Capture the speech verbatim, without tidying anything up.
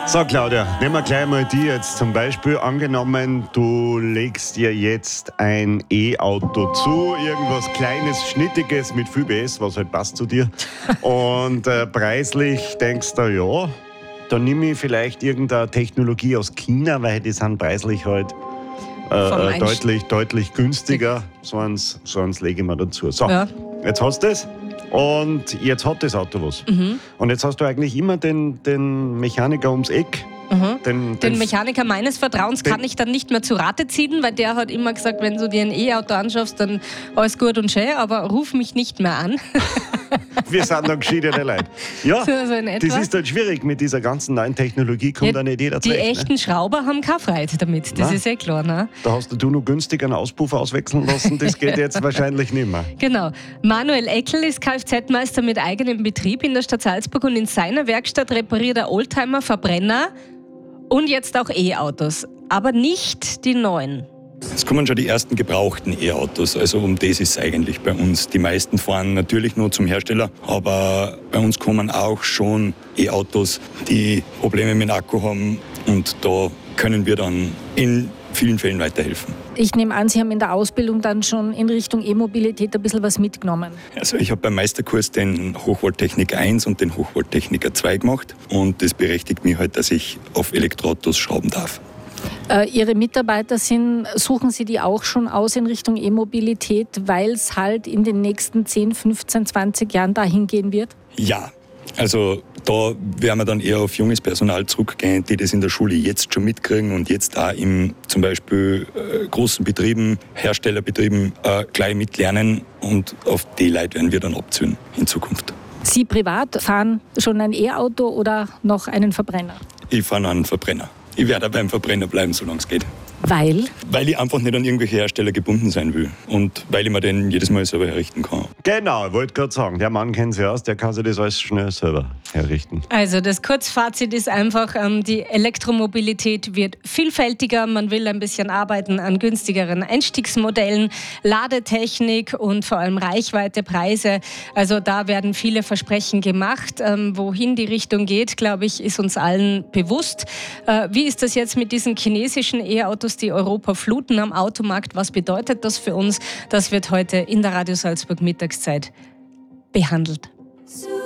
So, Claudia, nehmen wir gleich mal die jetzt zum Beispiel. Angenommen, du legst dir jetzt ein E-Auto zu, irgendwas Kleines, Schnittiges mit viel B S, was halt passt zu dir. Und äh, preislich denkst du, ja, dann nehme ich vielleicht irgendeine Technologie aus China, weil die sind preislich halt äh, deutlich, deutlich günstiger. So eins, so eins lege ich mir dazu. So, ja. Jetzt hast du es. Und jetzt hat das Auto was. Mhm. Und jetzt hast du eigentlich immer den, den Mechaniker ums Eck. Mhm. Den, den, den Mechaniker meines Vertrauens den, kann ich dann nicht mehr zu Rate ziehen, weil der hat immer gesagt, wenn du dir ein E-Auto anschaffst, dann alles gut und schön, aber ruf mich nicht mehr an. Wir sind dann geschiedene Leute. Ja, so das ist halt schwierig mit dieser ganzen neuen Technologie, kommt ja, da nicht jeder zurecht. Die echten ne? Schrauber haben keine Freude damit, das Na, ist eh klar. Ne? Da hast du nur günstig einen Auspuff auswechseln lassen, das geht jetzt wahrscheinlich nicht mehr. Genau. Manuel Eckel ist Kfz-Meister mit eigenem Betrieb in der Stadt Salzburg und in seiner Werkstatt repariert er Oldtimer, Verbrenner und jetzt auch E-Autos, aber nicht die neuen. Es kommen schon die ersten gebrauchten E-Autos, also um das ist es eigentlich bei uns. Die meisten fahren natürlich nur zum Hersteller, aber bei uns kommen auch schon E-Autos, die Probleme mit dem Akku haben und da können wir dann in vielen Fällen weiterhelfen. Ich nehme an, Sie haben in der Ausbildung dann schon in Richtung E-Mobilität ein bisschen was mitgenommen. Also ich habe beim Meisterkurs den Hochvolttechniker eins und den Hochvolttechniker zwei gemacht und das berechtigt mich halt, dass ich auf Elektroautos schrauben darf. Äh, Ihre Mitarbeiter sind, suchen Sie die auch schon aus in Richtung E-Mobilität, weil es halt in den nächsten zehn, fünfzehn, zwanzig Jahren dahin gehen wird? Ja, also da werden wir dann eher auf junges Personal zurückgehen, die das in der Schule jetzt schon mitkriegen und jetzt auch in zum Beispiel äh, großen Betrieben, Herstellerbetrieben äh, gleich mitlernen und auf die Leute werden wir dann abziehen in Zukunft. Sie privat fahren schon ein E-Auto oder noch einen Verbrenner? Ich fahre noch einen Verbrenner. Ich werde beim Verbrenner bleiben, solange es geht. Weil? Weil ich einfach nicht an irgendwelche Hersteller gebunden sein will und weil ich mir den jedes Mal selber herrichten kann. Genau, ich wollte gerade sagen, der Mann kennt sich aus, der kann sich das alles schnell selber herrichten. Also das Kurzfazit ist einfach, ähm, die Elektromobilität wird vielfältiger, man will ein bisschen arbeiten an günstigeren Einstiegsmodellen, Ladetechnik und vor allem Reichweite, Preise. Also da werden viele Versprechen gemacht. Ähm, wohin die Richtung geht, glaube ich, ist uns allen bewusst. Äh, wie ist das jetzt mit diesen chinesischen E-Autos, die Europa fluten am Automarkt? Was bedeutet das für uns? Das wird heute in der Radio Salzburg Mittagszeit behandelt.